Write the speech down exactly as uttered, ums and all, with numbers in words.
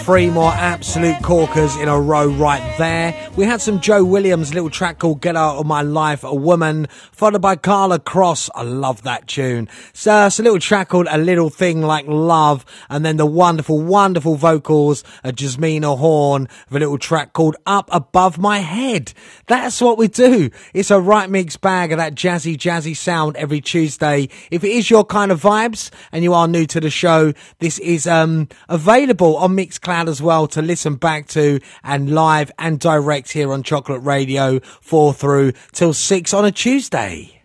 Three more absolute corkers in a row right there. We had some Joe Williams, little track called Get Out of My Life, A Woman, followed by Carla Cross. I love that tune. So it's a little track called A Little Thing Like Love, and then the wonderful, wonderful vocals of Jasmina Horn with a little track called Up Above My Head. That's what we do. It's a right mixed bag of that jazzy, jazzy sound every Tuesday. If it is your kind of vibes and you are new to the show, this is um available on Mixcloud as well to listen back to, and live and direct here on Chocolate Radio, four through till six on a Tuesday.